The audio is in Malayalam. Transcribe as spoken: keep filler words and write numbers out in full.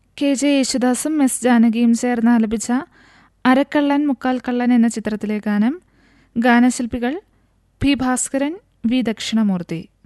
കെ ജെ യേശുദാസും എസ് ജാനകിയും ചേർന്ന് ആലപിച്ച അരക്കള്ളൻ മുക്കാൽ കള്ളൻ എന്ന ചിത്രത്തിലെ ഗാനം. ഗാനശില്പികൾ പി ഭാസ്കരൻ, വി ദക്ഷിണമൂർത്തി.